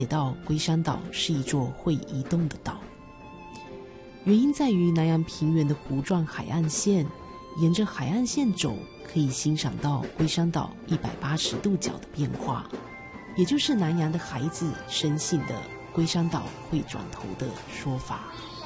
写到龟山岛是一座会移动的岛。原因在于南洋平原的弧状海岸线，沿着海岸线走，可以欣赏到龟山岛180度角的变化，也就是南洋的孩子深信的龟山岛会转头的说法。